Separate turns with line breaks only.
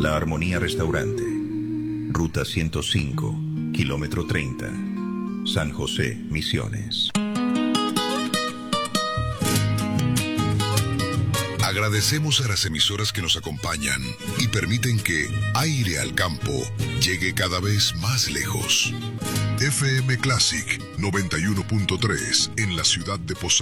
La Armonía Restaurante. Ruta 105, kilómetro 30. San José, Misiones.
Agradecemos a las emisoras que nos acompañan y permiten que Aire al Campo llegue cada vez más lejos. FM Classic 91.3 en la ciudad de Posadas.